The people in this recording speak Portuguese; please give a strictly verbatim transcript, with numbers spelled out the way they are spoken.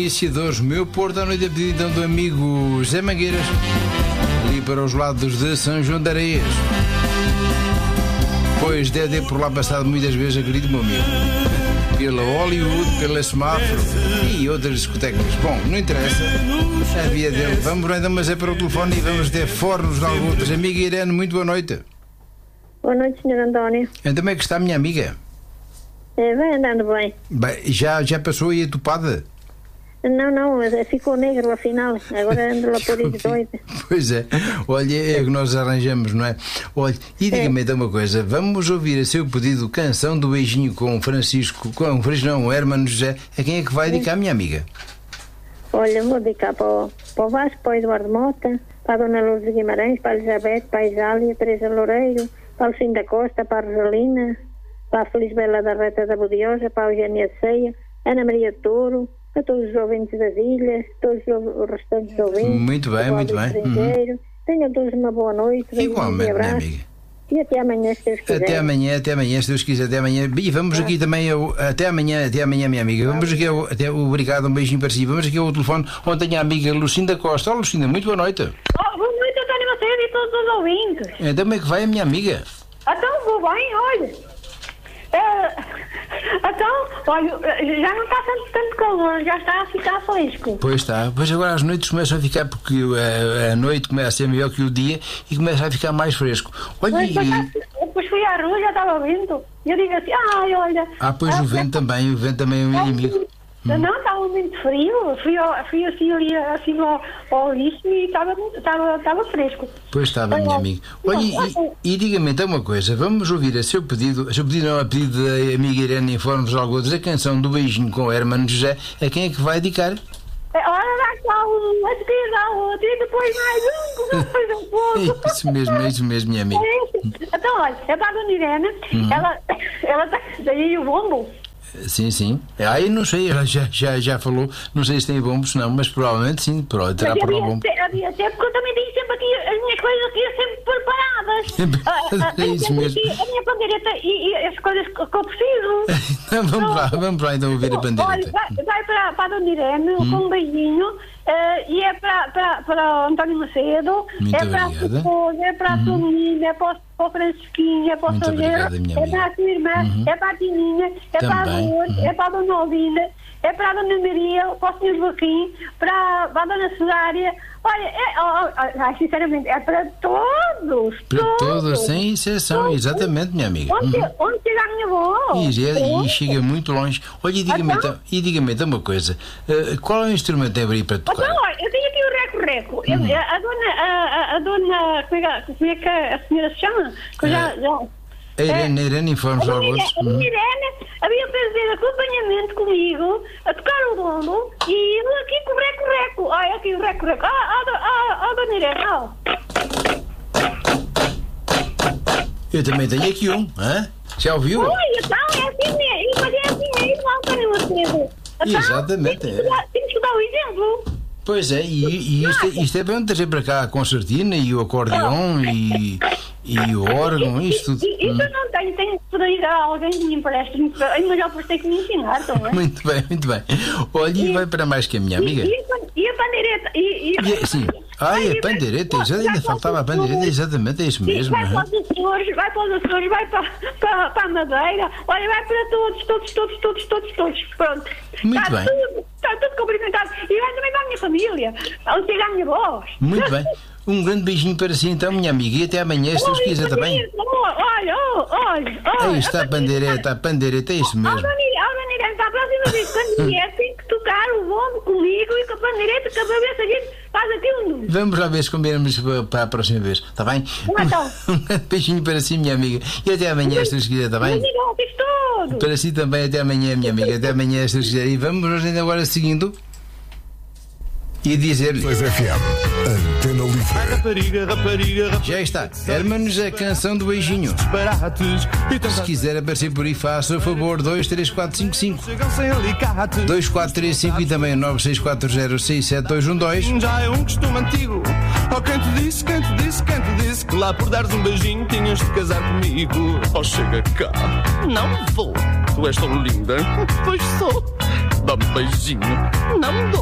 iniciadores. Meu Porto à noite a pedido então do amigo Zé Mangueiras, ali para os lados de São João de Areias. Pois deve ter por lá passado muitas vezes, acredito, meu amigo. Pela Hollywood, pela Semáforo e outras discotecas. Bom, não interessa. A vida dele. Vamos então, mas é para o telefone e vamos ter fornos de alguns. Amiga Irene, muito boa noite. Boa noite, senhor António. Então, como é que está a minha amiga? É, vai andando bem. Bem, já, já passou aí a topada? Não, não, ficou negro afinal. Agora ando lá por isso doida. Pois é. Olha, é que nós arranjamos, não é? Olha, e diga-me então uma coisa. Vamos ouvir a seu pedido Canção do Beijinho com Francisco, com Francisco não, Hermano José. A quem é que vai dedicar, minha amiga? Olha, vou dedicar para o, para o Vasco, para o Eduardo Mota, para a Dona Lourdes Guimarães, para a Elizabeth, para a Isália, Teresa Loureiro, para o Lucinda da Costa, para a Rosalina, para a Felisbela da Reta da Budiosa, para a Eugénia de Ceia, Ana Maria Touro, a todos os ouvintes das ilhas, todos os restantes ouvintes. Muito bem, muito bem. Uhum. Tenham todos uma boa noite. Igualmente, minha amiga. E até amanhã, se Deus quiser. Até amanhã, até amanhã, se Deus quiser, até amanhã. E vamos aqui também, ao, até amanhã, até amanhã, minha amiga. Vamos aqui, ao, até, obrigado, um beijinho para si. Vamos aqui ao telefone, onde tenho a amiga Lucinda Costa. Oh, Lucinda, muito boa noite. Oh, boa noite, António Macedo e todos os ouvintes. Então, como é que vai a minha amiga? Então, vou bem, olha. É, então, olha, já não está tanto, tanto calor, já está a ficar fresco. Pois está, pois agora as noites começam a ficar, porque a, a noite começa a ser melhor que o dia e começa a ficar mais fresco. Olha, pois, e... depois fui à rua, já estava vento, e eu digo assim, ai, olha... Ah, pois ah, o vento é... também, o vento também é um inimigo. Não, estava muito frio, fui, ao, fui assim ali assim ao, ao lixo e estava, estava, estava fresco. Pois estava, minha amiga. Olha, e, e diga-me então uma coisa, vamos ouvir a seu pedido, a seu pedido não, a pedido da amiga Irene Informes Algodos, a canção do Beijinho com o Hermano José, a quem é que vai dedicar? Olha, lá está um, a seguir dá outro, e depois mais um, depois um pouco. É isso mesmo, é isso mesmo, minha amiga. Então, olha, é para a Dona Irene, uhum. ela, ela está daí o bombo. Sim, sim. Aí não sei, ela já, já, já falou, não sei se tem bombos, não, mas provavelmente sim, terá para o bombo. Havia tempo que eu também tenho sempre aqui as minhas coisas aqui sempre preparadas. É isso mesmo. A minha pandeireta e, e as coisas que eu preciso. Então, vamos lá, vamos lá então ouvir a pandeireta. Olha, vai, vai para, para a Dona Irene hum. com um beijinho. Uh, e é para, para, para o António Macedo, muito é para obrigada. a sua esposa, é para a sua uhum. menina, é para o, para o Francisquinho, é para o Salgueiro, é para a sua irmã, uhum. é para a Tininha, é também. para a Lourdes, uhum. é para a Dona Olinda, é para a Dona Maria, para o senhor Joaquim, para, para a Dona Cesária. Olha, é, oh, oh, sinceramente, é para todos. Para todos, todos sem exceção, todos. Exatamente, minha amiga. Onde, uhum. onde chega a minha voz? E, e, e chega muito longe. Olha, e diga-me então, e diga-me então uma coisa: uh, qual é o instrumento que tem para tocar? Então, olha, eu tenho aqui o reco-reco. Uhum. A dona, a, a dona, como é, que, como é que a senhora se chama? Que uh, já, já, a Irene, é, Irene Informes Algodos. A Irene, uhum. Irene havia fazer acompanhamento comigo, a tocar o bombo e eu aqui com o reco-reco. Olha, aqui o reco-reco. Ah, ah, ah, ah, dona Irene, ó. Eu também tenho aqui um, hã? Já ouviu? Oi, então é assim mesmo, mas é assim mesmo, António Macedo. Exatamente. Temos que dar o exemplo. Pois é, e, e isto, é, isto é bem trazer para cá a concertina e o acordeão e, e o órgão, isto tudo. Isso eu não tenho, tenho que pedir a alguém que me empreste, mas já depois tenho que me ensinar também. Muito bem, muito bem. Olha, e, e vai para mais que a minha amiga. E, e, e a pandeireta? E, e, e, sim. Ai, a pandeireta, já ainda faltava a pandeireta, exatamente, é isso mesmo. Vai para os Açores, vai para os Açores, vai para, para, para a Madeira, olha, vai para todos, todos, todos, todos, todos, todos, pronto. Muito está bem. Tudo, está tudo cumprimentado. E vai também para a minha família, onde chega a minha voz. Muito bem. Um grande beijinho para si então, minha amiga, e até amanhã, se Deus quiser também. Olha, olha, olha. Aí está a pandeireta, a pandeireta, é isso mesmo. Ó, Dona Irene, para a próxima vez, quando vier, tem que tocar o bombo comigo e com a pandeireta, que a ver se a gente faz aqui um... Vamos lá ver se combinamos para a próxima vez, está bem? Então. Um grande beijinho para si, minha amiga, e até amanhã, se Deus quiser, está bem? Para si também, até amanhã, minha amiga, até amanhã, se Deus quiser. E vamos ainda agora seguindo e dizer-lhe. F M, Antena Livre. Rapariga, rapariga, rapariga. Já está, Hermanos, a canção do beijinho. Se quiser aparecer por aí, faça o favor, dois três quatro cinco cinco dois quatro três cinco e também nove seis quatro zero seis sete dois um dois. Já é um costume antigo. Oh, quem te disse, quem te disse, quem te disse que lá por dares um beijinho tinhas de casar comigo. Oh, chega cá. Não vou. Tu és tão linda. Pois sou. Dá-me beijinho. Não dou.